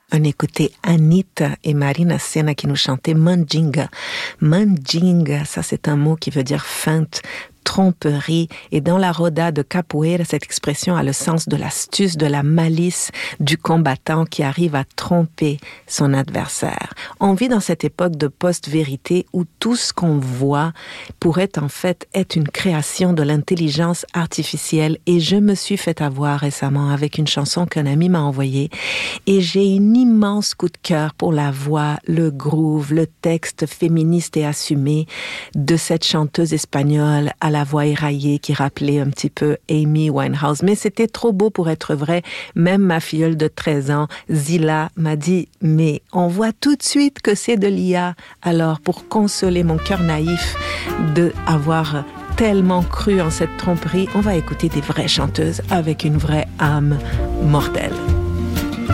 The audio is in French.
On écoutait Anita et Marina Sena qui nous chantaient Mandinga. Mandinga, ça c'est un mot qui veut dire feinte, tromperie. Et dans la roda de capoeira, cette expression a le sens de l'astuce, de la malice du combattant qui arrive à tromper son adversaire. On vit dans cette époque de post-vérité où tout ce qu'on voit pourrait en fait être une création de l'intelligence artificielle. Et je me suis fait avoir récemment avec une chanson qu'un ami m'a envoyée. Et j'ai un immense coup de cœur pour la voix, le groove, le texte féministe et assumé de cette chanteuse espagnole à la voix éraillée qui rappelait un petit peu Amy Winehouse. Mais c'était trop beau pour être vrai. Même ma filleule de 13 ans, Zila, m'a dit « Mais on voit tout de suite que c'est de l'IA. » Alors, pour consoler mon cœur naïf d'avoir tellement cru en cette tromperie, on va écouter des vraies chanteuses avec une vraie âme mortelle.